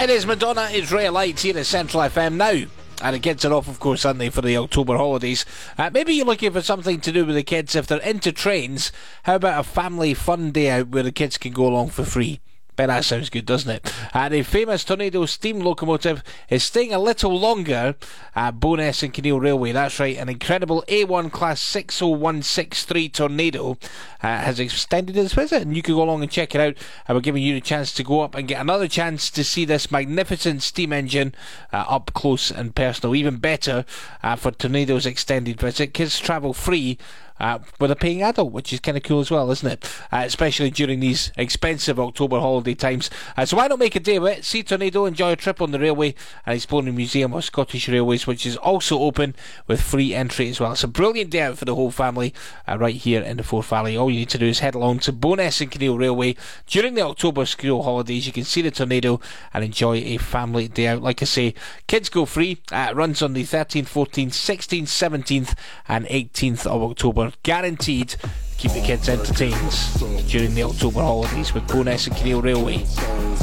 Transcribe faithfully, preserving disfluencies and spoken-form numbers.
It is Madonna, it's Ray of Light here at Central F M now. And the kids are off, of course, aren't they, for the October holidays. Uh, maybe you're looking for something to do with the kids. If they're into trains, how about a family fun day out where the kids can go along for free? Bet that sounds good, doesn't it? Uh, the famous Tornado steam locomotive is staying a little longer at Bowness and Kinneil Railway. That's right, an incredible A one Class six oh one six three Tornado uh, has extended its visit, and you can go along and check it out. And we're giving you the chance to go up and get another chance to see this magnificent steam engine uh, up close and personal. Even better uh, for Tornado's extended visit. Kids travel free Uh, with a paying adult, which is kind of cool as well, isn't it? Uh, especially during these expensive October holiday times. Uh, so why not make a day of it? See Tornado, enjoy a trip on the railway and explore the Museum of Scottish Railways, which is also open with free entry as well. It's a brilliant day out for the whole family uh, right here in the Forth Valley. All you need to do is head along to Bowness and Kinneil Railway during the October school holidays. You can see the Tornado and enjoy a family day out. Like I say, kids go free. Uh, it runs on the thirteenth, fourteenth, sixteenth, seventeenth and eighteenth of October. Guaranteed to keep the kids entertained during the October holidays with Bowness and Kinneil Railway.